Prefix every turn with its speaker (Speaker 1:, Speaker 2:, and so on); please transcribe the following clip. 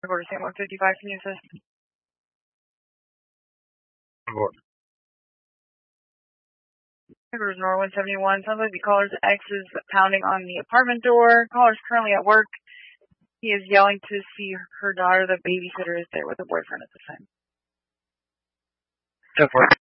Speaker 1: Order St. 155, can you assist? Order Nor 171. Sounds like the caller's ex is pounding on the apartment door. Caller's currently at work. He is yelling to see her daughter. The babysitter is there with her boyfriend at the time.
Speaker 2: Go for it.